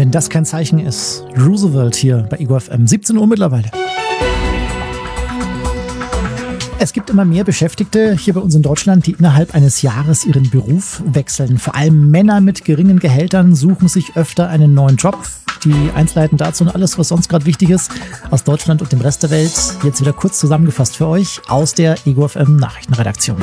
Wenn das kein Zeichen ist. Roosevelt hier bei Ego FM. 17 Uhr mittlerweile. Es gibt immer mehr Beschäftigte hier bei uns in Deutschland, die innerhalb eines Jahres ihren Beruf wechseln. Vor allem Männer mit geringen Gehältern suchen sich öfter einen neuen Job. Die Einzelheiten dazu und alles, was sonst gerade wichtig ist, aus Deutschland und dem Rest der Welt, jetzt wieder kurz zusammengefasst für euch aus der Ego FM Nachrichtenredaktion.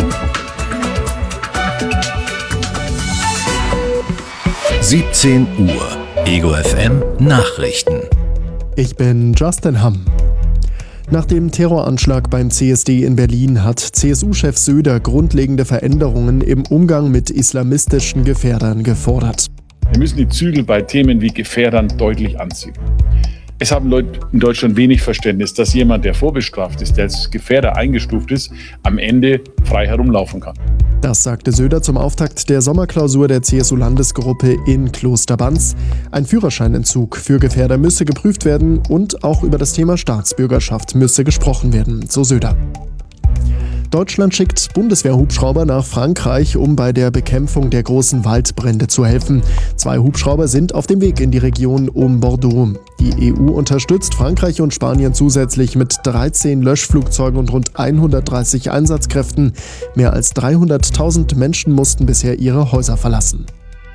17 Uhr. Ego FM Nachrichten. Ich bin Justin Hamm. Nach dem Terroranschlag beim CSD in Berlin hat CSU-Chef Söder grundlegende Veränderungen im Umgang mit islamistischen Gefährdern gefordert. Wir müssen die Zügel bei Themen wie Gefährdern deutlich anziehen. Es haben Leute in Deutschland wenig Verständnis, dass jemand, der vorbestraft ist, der als Gefährder eingestuft ist, am Ende frei herumlaufen kann. Das sagte Söder zum Auftakt der Sommerklausur der CSU-Landesgruppe in Klosterbanz. Ein Führerscheinentzug für Gefährder müsse geprüft werden und auch über das Thema Staatsbürgerschaft müsse gesprochen werden, so Söder. Deutschland schickt Bundeswehrhubschrauber nach Frankreich, um bei der Bekämpfung der großen Waldbrände zu helfen. 2 Hubschrauber sind auf dem Weg in die Region um Bordeaux. Die EU unterstützt Frankreich und Spanien zusätzlich mit 13 Löschflugzeugen und rund 130 Einsatzkräften. Mehr als 300.000 Menschen mussten bisher ihre Häuser verlassen.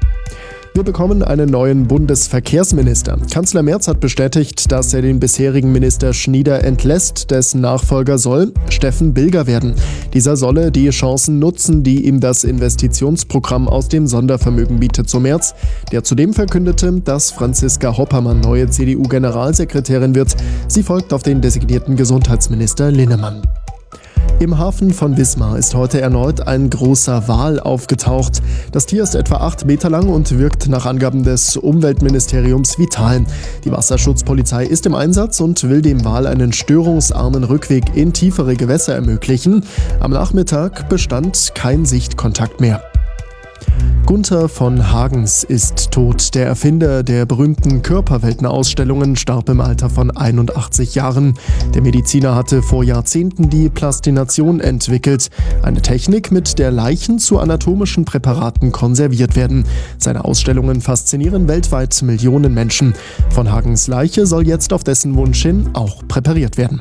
Wir bekommen einen neuen Bundesverkehrsminister. Kanzler Merz hat bestätigt, dass er den bisherigen Minister Schnieder entlässt. Dessen Nachfolger soll Steffen Bilger werden. Dieser solle die Chancen nutzen, die ihm das Investitionsprogramm aus dem Sondervermögen bietet, so Merz, der zudem verkündete, dass Franziska Hoppermann neue CDU-Generalsekretärin wird. Sie folgt auf den designierten Gesundheitsminister Linnemann. Im Hafen von Wismar ist heute erneut ein großer Wal aufgetaucht. Das Tier ist etwa 8 Meter lang und wirkt nach Angaben des Umweltministeriums vital. Die Wasserschutzpolizei ist im Einsatz und will dem Wal einen störungsarmen Rückweg in tiefere Gewässer ermöglichen. Am Nachmittag bestand kein Sichtkontakt mehr. Gunther von Hagens ist tot. Der Erfinder der berühmten Körperweltenausstellungen starb im Alter von 81 Jahren. Der Mediziner hatte vor Jahrzehnten die Plastination entwickelt. Eine Technik, mit der Leichen zu anatomischen Präparaten konserviert werden. Seine Ausstellungen faszinieren weltweit Millionen Menschen. Von Hagens Leiche soll jetzt auf dessen Wunsch hin auch präpariert werden.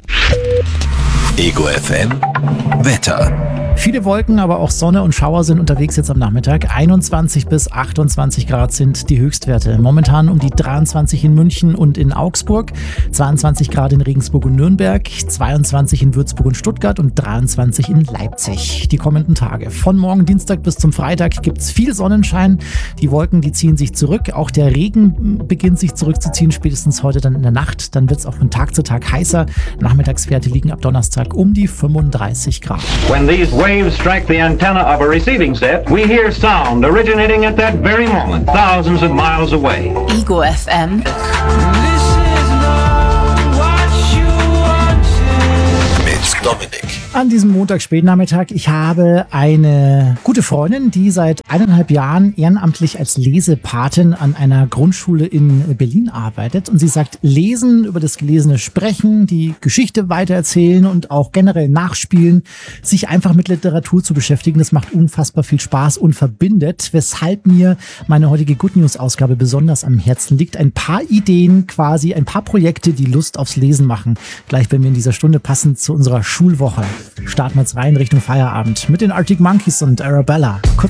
Ego FM Wetter. Viele Wolken, aber auch Sonne und Schauer sind unterwegs jetzt am Nachmittag. 21 bis 28 Grad sind die Höchstwerte. Momentan um die 23 in München und in Augsburg, 22 Grad in Regensburg und Nürnberg, 22 in Würzburg und Stuttgart und 23 in Leipzig. Die kommenden Tage. Von morgen Dienstag bis zum Freitag gibt's viel Sonnenschein. Die Wolken, die ziehen sich zurück. Auch der Regen beginnt sich zurückzuziehen, spätestens heute dann in der Nacht. Dann wird's auch von Tag zu Tag heißer. Nachmittagswerte liegen ab Donnerstag um die 35 Grad. When these waves strike the antenna of a receiving set, we hear sound originating at that very moment, thousands of miles away. Ego FM. Mit Dominik. An diesem Montag Spätnachmittag, ich habe eine gute Freundin, die seit 1,5 Jahren ehrenamtlich als Lesepatin an einer Grundschule in Berlin arbeitet. Und sie sagt, lesen, über das Gelesene sprechen, die Geschichte weitererzählen und auch generell nachspielen, sich einfach mit Literatur zu beschäftigen, das macht unfassbar viel Spaß und verbindet, weshalb mir meine heutige Good News Ausgabe besonders am Herzen liegt. Ein paar Ideen quasi, ein paar Projekte, die Lust aufs Lesen machen. Gleich bei mir in dieser Stunde passend zu unserer Schulwoche. Starten wir jetzt rein Richtung Feierabend mit den Arctic Monkeys und Arabella. Kurz